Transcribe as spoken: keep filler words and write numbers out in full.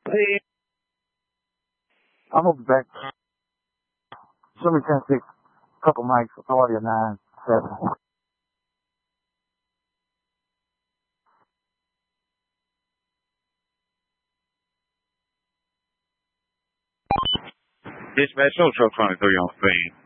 Hey, I'm gonna be back. Show me ten six, couple mics, authority of nine, seven. Dispatch, show truck twenty-three on scene.